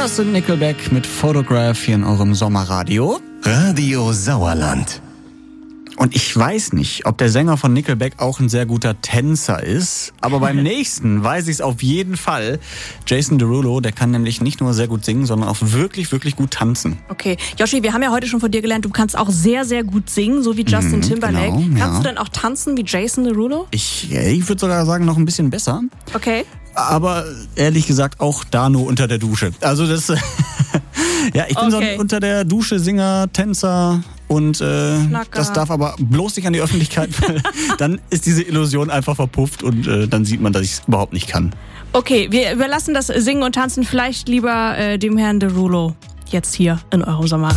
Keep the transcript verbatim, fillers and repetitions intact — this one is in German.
Das sind Nickelback mit Photograph hier in eurem Sommerradio. Radio Sauerland. Und ich weiß nicht, ob der Sänger von Nickelback auch ein sehr guter Tänzer ist, aber beim nächsten weiß ich es auf jeden Fall. Jason Derulo, der kann nämlich nicht nur sehr gut singen, sondern auch wirklich, wirklich gut tanzen. Okay, Yoshi, wir haben ja heute schon von dir gelernt, du kannst auch sehr, sehr gut singen, so wie Justin Mhm, Timberlake. genau, Kannst ja. du denn auch tanzen wie Jason Derulo? Ich, ich würde sogar sagen, noch ein bisschen besser. Okay. Aber ehrlich gesagt auch da nur unter der Dusche. Also das, ja, ich bin so Okay. ein unter der Dusche Singer, Tänzer und äh, Schnacker. das darf aber bloß nicht an die Öffentlichkeit, weil dann ist diese Illusion einfach verpufft und äh, dann sieht man, dass ich es überhaupt nicht kann. Okay, wir überlassen das Singen und Tanzen vielleicht lieber äh, dem Herrn Derulo jetzt hier in eurem Sommer.